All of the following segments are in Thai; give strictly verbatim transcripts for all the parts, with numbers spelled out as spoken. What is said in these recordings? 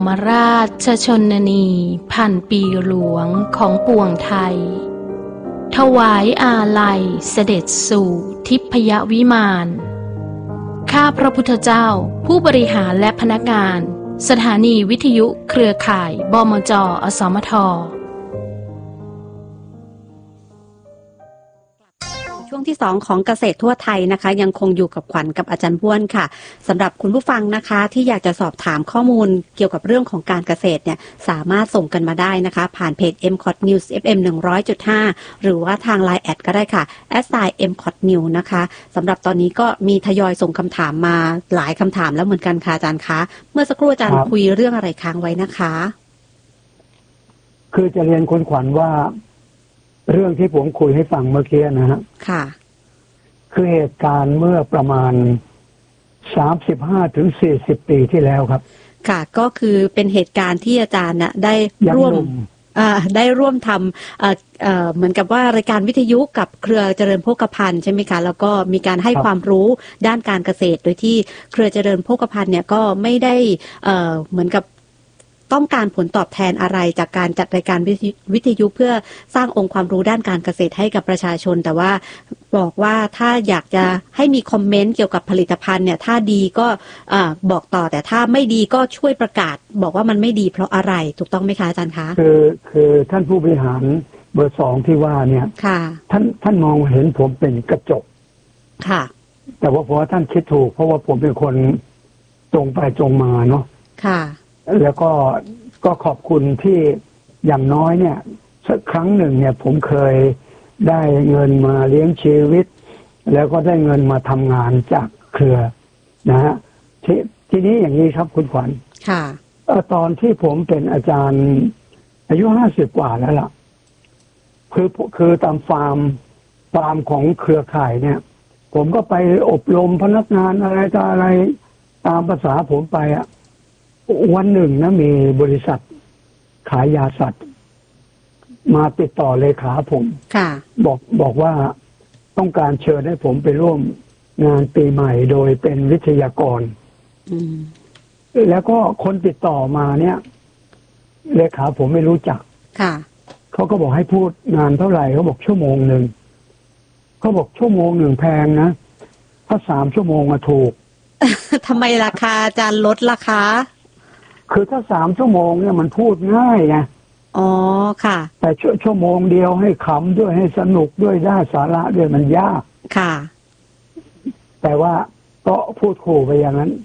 มราชชนนีพันปีหลวงของปวงไทยถวายอาลัยเสด็จสู่ทิพยวิมานข้าพระพุทธเจ้าผู้บริหารและพนักงานสถานีวิทยุเครือข่ายบมจ.อสมท. ช่วงที่สองของเกษตรทั่วไทยนะคะยังคงอยู่กับขวัญกับอาจารย์บ้วนค่ะสำหรับคุณผู้ฟังนะคะที่อยากจะสอบถามข้อมูลเกี่ยวกับเรื่องของการเกษตรเนี่ยสามารถส่งกันมาได้นะคะผ่านเพจ เอ็ม ซี โอ ที News เอฟ เอ็ม หนึ่งร้อยจุดห้า หรือว่าทาง ไลน์ แอดก็ได้ค่ะ แอท ไซน์ เอ็ม ซี โอ ที News นะคะสำหรับตอนนี้ก็มีทยอยส่งคำถามมาหลายคำถามแล้วเหมือนกันค่ะอาจารย์คะเมื่อสักครู่อาจารย์คุยเรื่องอะไรค้างไว้นะคะคือจะเรียนคุณขวัญว่าเรื่องที่ผมคุยให้ฟังเมื่อกี้นะฮะค่ะคือเหตุการณ์เมื่อประมาณ สามสิบห้าถึงสี่สิบ ปีที่แล้วครับค่ะก็คือเป็นเหตุการณ์ที่อาจารย์น่ะได้ร่วมอ่าได้ร่วมทำเอ่อเอ่อเหมือนกับว่ารายการวิทยุกับเครือเจริญโภคภัณฑ์ใช่ไหมคะแล้วก็มีการให้ความรู้ด้านการเกษตรโดยที่เครือเจริญโภคภัณฑ์เนี่ยก็ไม่ได้เอ่อเหมือนกับต้องการผลตอบแทนอะไรจากการจัดรายการวิทยุเพื่อสร้างองค์ความรู้ด้านการเกษตรให้กับประชาชนแต่ว่าบอกว่าถ้าอยากจะให้มีคอมเมนต์เกี่ยวกับผลิตภัณฑ์เนี่ยถ้าดีก็บอกต่อแต่ถ้าไม่ดีก็ช่วยประกาศบอกว่ามันไม่ดีเพราะอะไรถูกต้องไหมคะอาจารย์คะคือคือท่านผู้บริหารเบอร์สองที่ว่าเนี่ยค่ะท่านท่านมองเห็นผมเป็นกระจกค่ะแต่ว่าเพราะว่าท่านคิดถูกเพราะว่าผมเป็นคนตรงไปตรงมาเนาะค่ะแล้วก็ก็ขอบคุณที่อย่างน้อยเนี่ยสักครั้งหนึ่งเนี่ยผมเคยได้เงินมาเลี้ยงชีวิตแล้วก็ได้เงินมาทำงานจากเครือนะฮะททีนี้อย่างนี้ครับคุณขวัญค่ะตอนที่ผมเป็นอาจารย์อายุห้าสิบกว่าแล้วล่ะคือคือตามฟาร์มฟาร์มของเครือข่ายเนี่ยผมก็ไปอบรมพนักงานอะไรต่ออะไรตามภาษาผมไปอ่ะวันหนึ่งนะมีบริษัทขายยาสัตว์มาติดต่อเลขาผมค่ะบอกบอกว่าต้องการเชิญให้ผมไปร่วมงานปีใหม่โดยเป็นวิทยากรอืมแล้วก็คนติดต่อมาเนี่ยเลขาผมไม่รู้จักค่ะเขาก็บอกให้พูดงานเท่าไหร่เขาบอกชั่วโมงหนึ่งเขาบอกชั่วโมงหนึ่งแพงนะถ้าสามชั่วโมงมาถูกทำไมราคาอาจารย์ลดราคาคือถ้าสามชั่วโมงเนี่ยมันพูดง่ายไงอ๋อค่ะแต่ชั่วชั่วโมงเดียวให้ขำด้วยให้สนุกด้วยได้สาระด้วยมันยากค่ะแต่ว่าก็พูดขู่ไปอย่างนั้น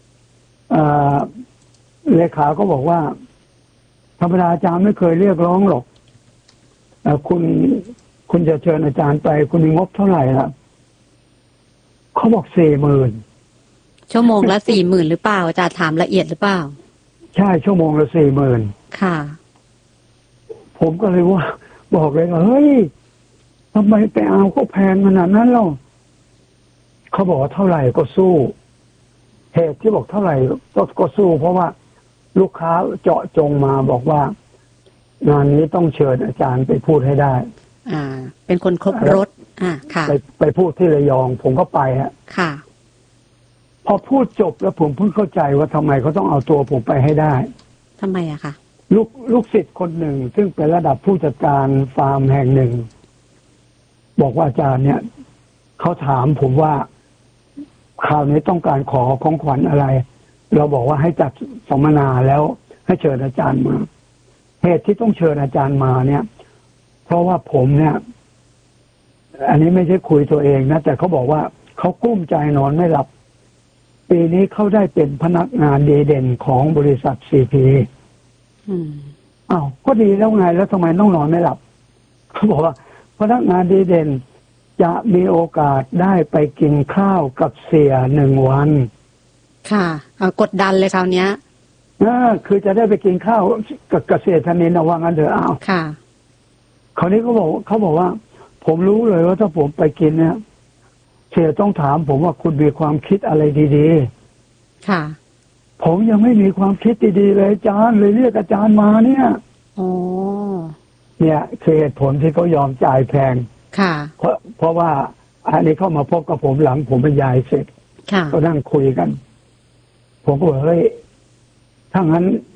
เลขาก็บอกว่าธรรมดาอาจารย์ไม่เคยเรียกร้องหรอกคุณคุณจะเชิญอาจารย์ไปคุณมีงบเท่าไหร่ล่ะเขาบอกสี่หมื่นชั่วโมงละสี่หมื่นหรือเปล่าอาจารย์ถามละเอียดหรือเปล่าใช่ชั่วโมงละสี่หมื่นค่ะผมก็เลยว่าบอกเลยว่าเฮ้ยทำไมไปเอาก็แพงขนาดนั้นเล่าเขาบอกว่าเท่าไหร่ก็สู้เหตุที่บอกเท่าไหร่ก็ก็สู้เพราะว่าลูกค้าเจาะจงมาบอกว่างานนี้ต้องเชิญอาจารย์ไปพูดให้ได้อ่าเป็นคนครบรถอ่าค่ะไปไปพูดที่ระยองผมก็ไปฮะค่ะพอพูดจบแล้วผมเพิ่งเข้าใจว่าทำไมเขาต้องเอาตัวผมไปให้ได้ทำไมอะคะลูกลูกศิษย์คนหนึ่งซึ่งเป็นระดับผู้จัดการฟาร์มแห่งหนึ่งบอกว่าอาจารย์เนี่ยเขาถามผมว่าคราวนี้ต้องการขอของขวัญอะไรเราบอกว่าให้จัดสัมมนาแล้วให้เชิญอาจารย์มาเหตุที่ต้องเชิญอาจารย์มาเนี่ยเพราะว่าผมเนี่ยอันนี้ไม่ใช่คุยตัวเองนะแต่เขาบอกว่าเขากุ้มใจนอนไม่หลับปีนี้เขาได้เป็นพนักงานดีเด่นของบริษัท ซี พี อืมอ้าวก็ดีแล้วไงแล้วทำไมต้องนอนไม่หลับเขาบอกว่าพนักงานดีเด่นจะมีโอกาสได้ไปกินข้าวกับเสียหนึ่งวันค่ะเอากดดันเลยคราวนี้อ่าคือจะได้ไปกินข้าวกับเกษตรธนินเอาว่างั้นเถอะอ้าวค่ะคราวนี้เขาบอกเขาบอกว่าผมรู้เลยว่าถ้าผมไปกินเนี่ยเสียต้องถามผมว่าคุณมีความคิดอะไรดีๆค่ะผมยังไม่มีความคิดดีๆเลยอาจารย์เลยเรียกอาจารย์มาเนี่ยอ๋อเนี่ยคือเหตุผลที่เขายอมจ่ายแพงค่ะเพราะเพราะว่าอันนี้เข้ามาพบกับผมหลังผมบรรยายเสร็จก็นั่งคุยกันผมก็บอกเฮ้ยถ้างั้น